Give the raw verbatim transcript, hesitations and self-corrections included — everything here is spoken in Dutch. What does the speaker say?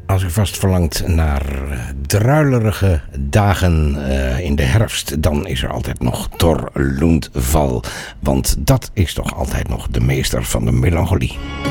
Als u vast verlangt naar druilerige dagen uh, in de herfst, dan is er altijd nog Thor Lundvall. Want dat is toch altijd nog de meester van de melancholie.